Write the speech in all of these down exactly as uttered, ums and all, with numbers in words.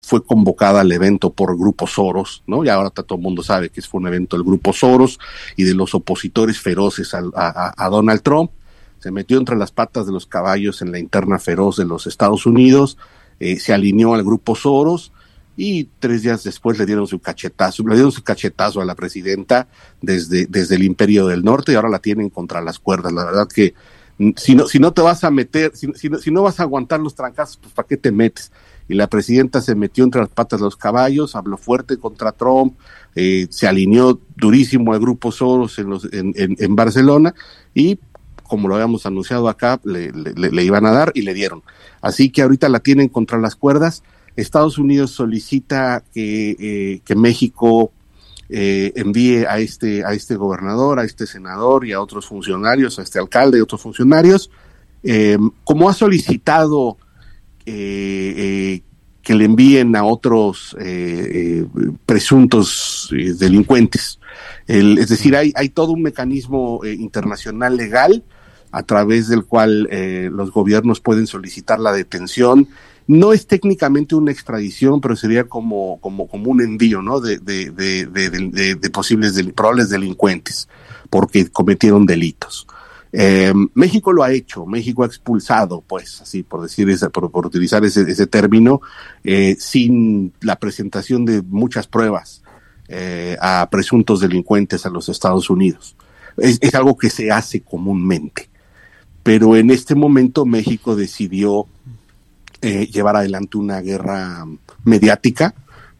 fue convocada al evento por Grupo Soros, ¿no? Y ahora todo el mundo sabe que fue un evento del Grupo Soros y de los opositores feroces a, a, a Donald Trump. Se metió entre las patas de los caballos en la interna feroz de los Estados Unidos, eh, se alineó al Grupo Soros y tres días después le dieron su cachetazo, le dieron su cachetazo a la presidenta desde, desde el Imperio del Norte y ahora la tienen contra las cuerdas. La verdad que si no, si no te vas a meter, si, si, no, si no vas a aguantar los trancazos, pues ¿para qué te metes? Y la presidenta se metió entre las patas de los caballos, habló fuerte contra Trump, eh, se alineó durísimo al Grupo Soros en, los, en, en, en Barcelona y, como lo habíamos anunciado acá, le, le, le iban a dar y le dieron. Así que ahorita la tienen contra las cuerdas. Estados Unidos solicita que, eh, que México eh, envíe a este, a este gobernador, a este senador y a otros funcionarios, a este alcalde y otros funcionarios, eh, como ha solicitado eh, eh, que le envíen a otros eh, eh, presuntos eh, delincuentes. El, es decir, hay, hay todo un mecanismo eh, internacional legal a través del cual eh, los gobiernos pueden solicitar la detención. No es técnicamente una extradición, pero sería como, como, como un envío, ¿no? De, de, de, de, de, de, de posibles del, probables delincuentes, porque cometieron delitos. Eh, México lo ha hecho, México ha expulsado, pues, así por decir esa, por, por utilizar ese, ese término, eh, sin la presentación de muchas pruebas eh, a presuntos delincuentes a los Estados Unidos. Es, es algo que se hace comúnmente, pero en este momento México decidió Eh, llevar adelante una guerra mediática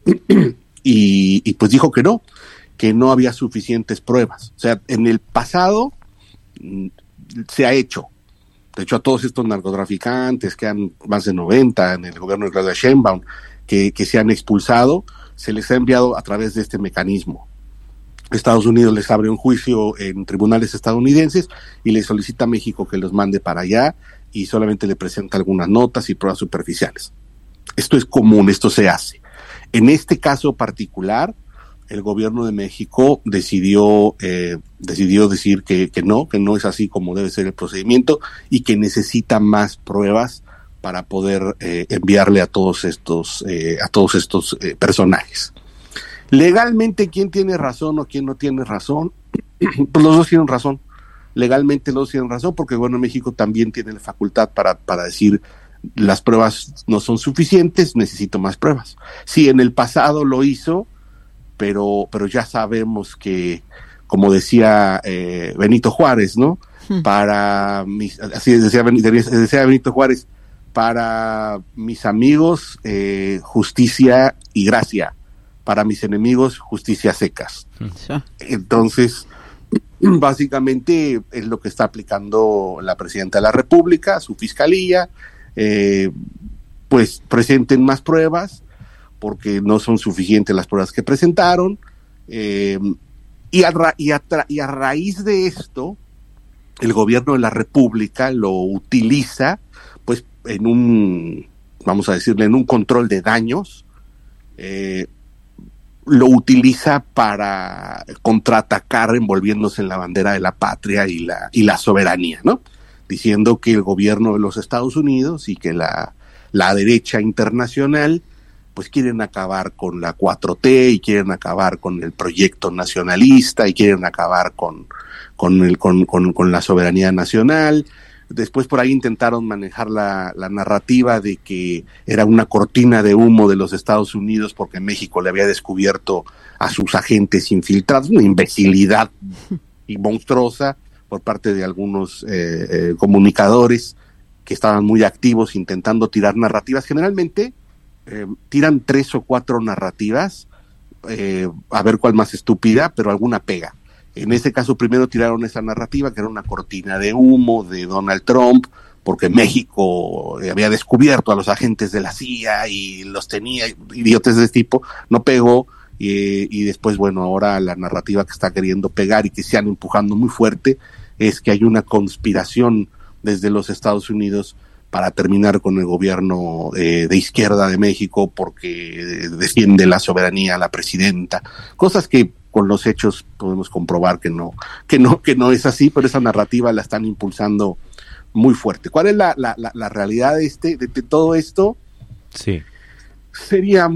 y, y pues dijo que no, que no había suficientes pruebas. O sea, en el pasado mm, se ha hecho. De hecho, a todos estos narcotraficantes, que han más de noventa en el gobierno de Claudia Sheinbaum, que, que se han expulsado, se les ha enviado a través de este mecanismo. Estados Unidos les abre un juicio en tribunales estadounidenses y le solicita a México que los mande para allá y solamente le presenta algunas notas y pruebas superficiales. Esto es común, esto se hace. En este caso particular, el gobierno de México decidió eh, decidió decir que, que no, que no es así como debe ser el procedimiento y que necesita más pruebas para poder eh, enviarle a todos estos eh, a todos estos eh, personajes. Legalmente, ¿quién tiene razón o quién no tiene razón? Pues los dos tienen razón. Legalmente los dos tienen razón porque, bueno, México también tiene la facultad para, para decir las pruebas no son suficientes, necesito más pruebas. Sí, en el pasado lo hizo, pero, pero ya sabemos que, como decía eh, Benito Juárez, ¿no? Hmm. Para mis, así decía, decía Benito Juárez, para mis amigos, eh, justicia y gracia. Para mis enemigos, justicia secas. Sí. Entonces, básicamente es lo que está aplicando la presidenta de la República, su fiscalía, eh, pues presenten más pruebas, porque no son suficientes las pruebas que presentaron, eh, y, a ra- y, a tra- y a raíz de esto, el gobierno de la República lo utiliza, pues, en un, vamos a decirle, en un control de daños, eh, lo utiliza para contraatacar envolviéndose en la bandera de la patria y la y la soberanía, ¿no? Diciendo que el gobierno de los Estados Unidos y que la, la derecha internacional pues quieren acabar con la cuatro T y quieren acabar con el proyecto nacionalista y quieren acabar con, con, el, con, con, con la soberanía nacional. Después por ahí intentaron manejar la, la narrativa de que era una cortina de humo de los Estados Unidos porque México le había descubierto a sus agentes infiltrados, una imbecilidad y monstruosa por parte de algunos eh, eh, comunicadores que estaban muy activos intentando tirar narrativas. Generalmente eh, tiran tres o cuatro narrativas, eh, a ver cuál más estúpida, pero alguna pega. En este caso primero tiraron esa narrativa que era una cortina de humo de Donald Trump porque México había descubierto a los agentes de la C I A y los tenía, idiotas de este tipo, no pegó y, y después, bueno, ahora la narrativa que está queriendo pegar y que se han empujando muy fuerte es que hay una conspiración desde los Estados Unidos para terminar con el gobierno eh, de izquierda de México porque defiende la soberanía, la presidenta, cosas que con los hechos podemos comprobar que no, que no, que no es así, pero esa narrativa la están impulsando muy fuerte. ¿Cuál es la, la, la, la realidad de este, de, de todo esto? Sí. Sería